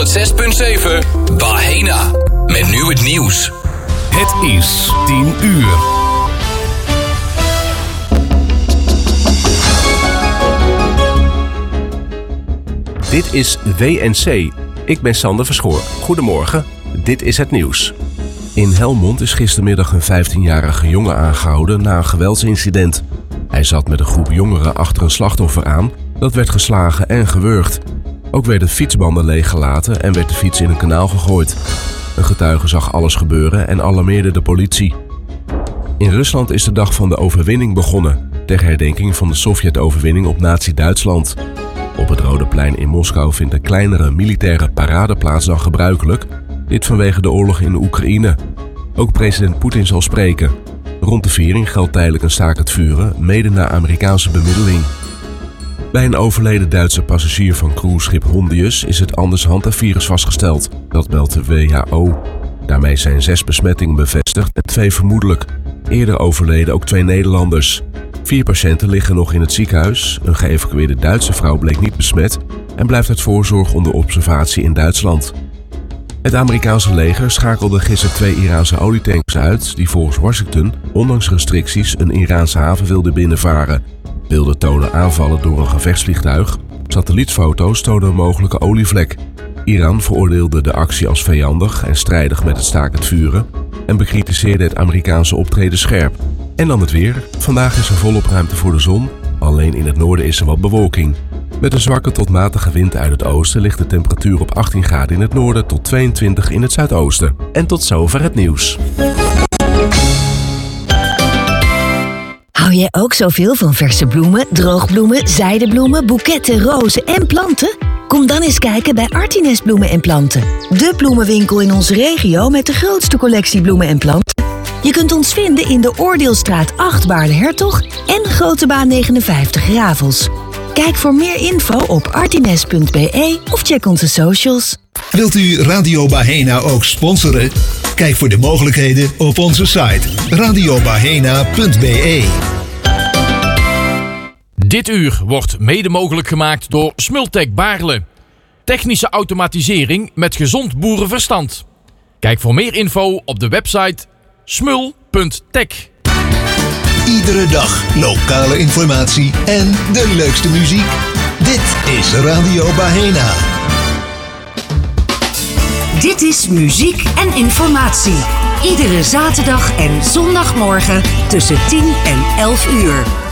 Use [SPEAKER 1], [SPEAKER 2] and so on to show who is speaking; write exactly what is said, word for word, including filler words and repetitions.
[SPEAKER 1] zes komma zeven Bahena. Met nu het nieuws.
[SPEAKER 2] Het is tien uur. Dit is W N C. Ik ben Sander Verschoor. Goedemorgen, dit is het nieuws. In Helmond is gistermiddag een vijftienjarige jongen aangehouden na een geweldsincident. Hij zat met een groep jongeren achter een slachtoffer aan dat werd geslagen en gewurgd. Ook werden fietsbanden leeggelaten en werd de fiets in een kanaal gegooid. Een getuige zag alles gebeuren en alarmeerde de politie. In Rusland is de dag van de overwinning begonnen, ter herdenking van de Sovjet-overwinning op Nazi-Duitsland. Op het Rode Plein in Moskou vindt een kleinere militaire parade plaats dan gebruikelijk, dit vanwege de oorlog in de Oekraïne. Ook president Poetin zal spreken. Rond de viering geldt tijdelijk een staakt het vuren, mede na Amerikaanse bemiddeling. Bij een overleden Duitse passagier van cruiseschip Hondius is het andershandenvirus vastgesteld. Dat meldt de W H O. Daarmee zijn zes besmettingen bevestigd en twee vermoedelijk. Eerder overleden ook twee Nederlanders. Vier patiënten liggen nog in het ziekenhuis. Een geëvacueerde Duitse vrouw bleek niet besmet en blijft uit voorzorg onder observatie in Duitsland. Het Amerikaanse leger schakelde gisteren twee Iraanse olietankers uit die volgens Washington, ondanks restricties, een Iraanse haven wilden binnenvaren. Beelden tonen aanvallen door een gevechtsvliegtuig. Satellietfoto's tonen een mogelijke olievlek. Iran veroordeelde de actie als vijandig en strijdig met het staakt het vuren en bekritiseerde het Amerikaanse optreden scherp. En dan het weer. Vandaag is er volop ruimte voor de zon, alleen in het noorden is er wat bewolking. Met een zwakke tot matige wind uit het oosten ligt de temperatuur op achttien graden in het noorden tot tweeëntwintig in het zuidoosten. En tot zover het nieuws.
[SPEAKER 3] Hou jij ook zoveel van verse bloemen, droogbloemen, zijdebloemen, boeketten, rozen en planten? Kom dan eens kijken bij Artines Bloemen en Planten. De bloemenwinkel in onze regio met de grootste collectie bloemen en planten. Je kunt ons vinden in de Oordeelstraat acht Baarle-Hertog en Grotebaan negenenvijftig Ravels. Kijk voor meer info op artines punt b e of check onze socials.
[SPEAKER 4] Wilt u Radio Bahena ook sponsoren? Kijk voor de mogelijkheden op onze site radio bahena punt b e.
[SPEAKER 5] Dit uur wordt mede mogelijk gemaakt door Smultec Baarle. Technische automatisering met gezond boerenverstand. Kijk voor meer info op de website smul punt tech.
[SPEAKER 4] Iedere dag lokale informatie en de leukste muziek. Dit is Radio Bahena.
[SPEAKER 6] Dit is muziek en informatie. Iedere zaterdag en zondagmorgen tussen tien en elf uur.